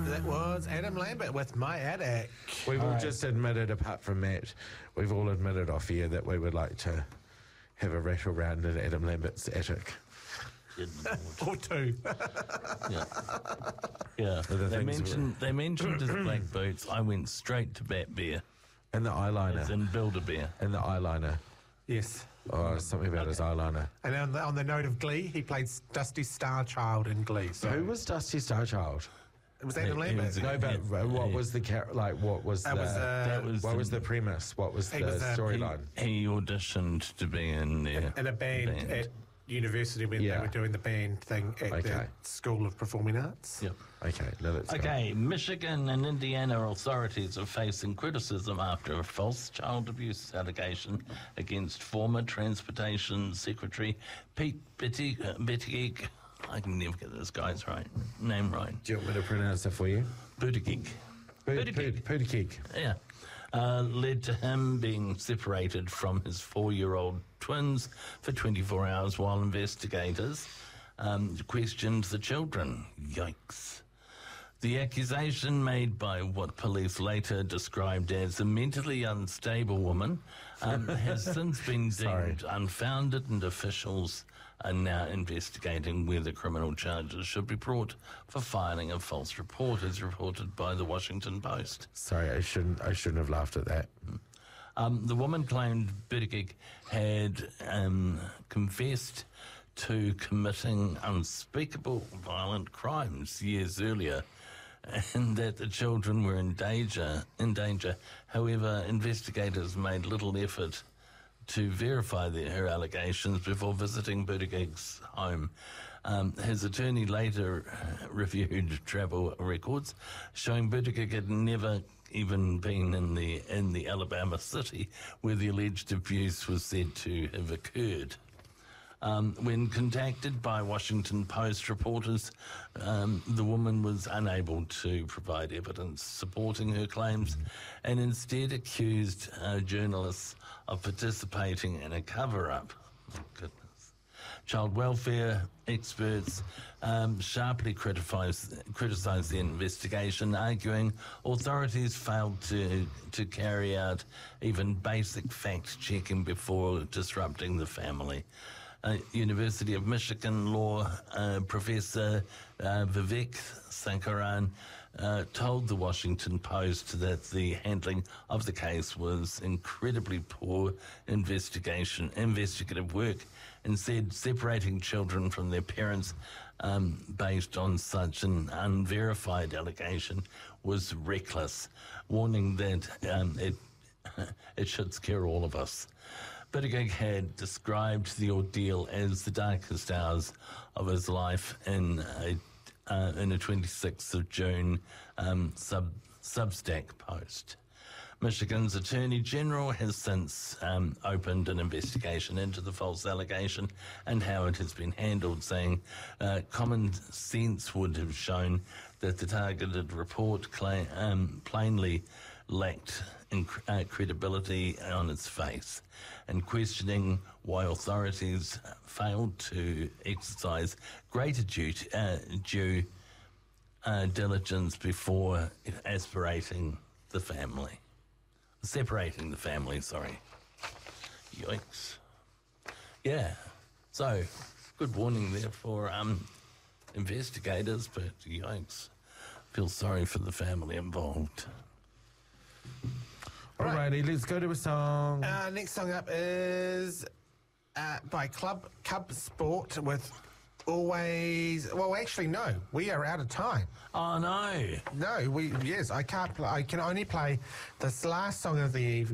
That was Adam Lambert with My Attic. We've all just admitted, apart from Matt, we've all admitted off here that we would like to have a rattle round in Adam Lambert's attic. Or two. Yeah. The They mentioned his black boots. I went straight to Bat Bear. And the eyeliner. It's in Build-A-Bear. And the eyeliner. Yes. Oh, something about his eyeliner. And on the note of Glee, he played Dusty Starchild in Glee. So Who was Dusty Starchild? it was Adam He Lambert. was a- No, but what was the what was That was, what was the premise? What was the He was, storyline? He auditioned to be in there. in a band at university when they were doing the band thing at the School of Performing Arts. Yep. Okay, no, let's go. Okay, Michigan and Indiana authorities are facing criticism after a false child abuse allegation against former Transportation Secretary Pete Buttigieg. I can never get this guy's name right. Do you want me to pronounce it for you? Buttigieg. Buttigieg. Yeah. Led to him being separated from his 4-year-old twins for 24 hours while investigators questioned the children. Yikes. The accusation made by what police later described as a mentally unstable woman has since been deemed unfounded, and officials are now investigating whether criminal charges should be brought for filing a false report, as reported by the Washington Post. Sorry, I shouldn't have laughed at that. The woman claimed Buttigieg had confessed to committing unspeakable violent crimes years earlier, and that the children were in danger. However, investigators made little effort to verify her allegations before visiting Buttigieg's home. His attorney later reviewed travel records showing Buttigieg had never even been in the Alabama city where the alleged abuse was said to have occurred. When contacted by Washington Post reporters, the woman was unable to provide evidence supporting her claims and instead accused journalists of participating in a cover-up. Oh, goodness. Child welfare experts sharply criticised the investigation, arguing authorities failed to carry out even basic fact-checking before disrupting the family. University of Michigan law professor Vivek Sankaran told the Washington Post that the handling of the case was incredibly poor investigative work, and said separating children from their parents based on such an unverified allegation was reckless, warning that it should scare all of us. Buttigieg had described the ordeal as the darkest hours of his life in a 26th of June Substack post. Michigan's Attorney General has since opened an investigation into the false allegation and how it has been handled, saying common sense would have shown that the targeted report plainly lacked credibility on its face, and questioning why authorities failed to exercise greater due diligence before separating the family. Yikes. Yeah. So, good warning there for investigators, but yikes. Feel sorry for the family involved. Alrighty, let's go to a song. Next song up is by Cub Sport with Always. Well, actually, no. We are out of time. Oh no! No, I can't play. I can only play this last song of the evening.